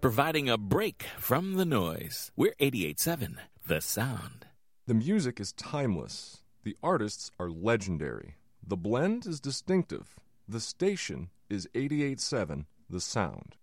providing a break from the noise. We're 88.7, The Sound. The music is timeless. The artists are legendary. The blend is distinctive. The station is 88.7, The Sound.